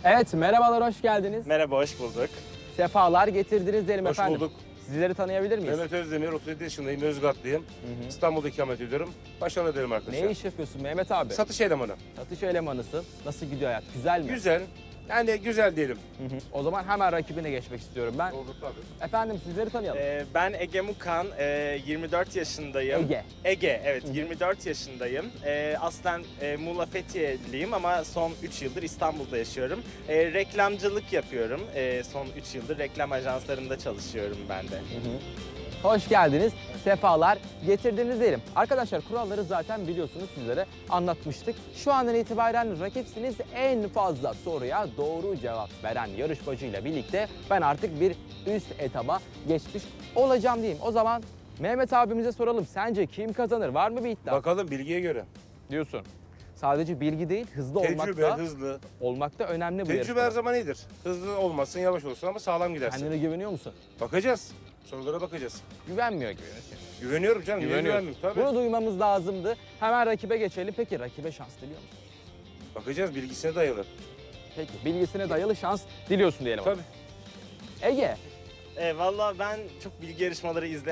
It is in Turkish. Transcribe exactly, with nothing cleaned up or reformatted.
Evet, merhabalar, hoş geldiniz. Merhaba, hoş bulduk. Sefalar getirdiniz diyelim Hoş efendim. bulduk. Sizleri tanıyabilir miyiz? Mehmet Özdemir, otuz yedi yaşındayım, Yozgatlıyım. Hı hı. İstanbul'da ikamet ediyorum. Başarılı dilerim arkadaşlar. Ne iş yapıyorsun Mehmet abi? Satış elemanı. Satış elemanısın. Nasıl gidiyor hayat? Güzel mi? Güzel. Yani güzel diyelim. Hı hı. O zaman hemen rakibine geçmek istiyorum ben. Olur tabii. Efendim sizleri tanıyalım. Ee, ben Ege Mukan, ee, yirmi dört yaşındayım. Ege. Ege, evet, Hı hı. yirmi dört yaşındayım. Ee, aslen e, Muğla Fethiye'liyim ama son üç yıldır İstanbul'da yaşıyorum. Ee, reklamcılık yapıyorum. Ee, son üç yıldır reklam ajanslarında çalışıyorum ben de. Hı hı. Hoş geldiniz. Sefalar getirdiniz diyelim. Arkadaşlar kuralları zaten biliyorsunuz, sizlere anlatmıştık. Şu andan itibaren rakipsiniz, en fazla soruya doğru cevap veren yarışmacıyla birlikte ben artık bir üst etaba geçmiş olacağım diyeyim. O zaman Mehmet abimize soralım. Sence kim kazanır? Var mı bir iddia? Bakalım bilgiye göre. Diyorsun. Sadece bilgi değil, hızlı olmak Tecrübe, da, hızlı. olmak da önemli bu Tecrübe her yarışmada. zaman iyidir. Hızlı olmasın, yavaş olsun ama sağlam gidersin. Kendine güveniyor musun? Bakacağız. Sorulara bakacağız. Güvenmiyor gibi. Güveniyorum canım. niye Güveniyorsun. güvenmeyeyim? Tabii. Bunu duymamız lazımdı. Hemen rakibe geçelim. Peki rakibe şans diliyor musun? Bakacağız, bilgisine dayalı. Peki bilgisine dayalı şans diliyorsun diyelim. Tabii. Ege, Ee, Valla ben çok bilgi yarışmaları izleyen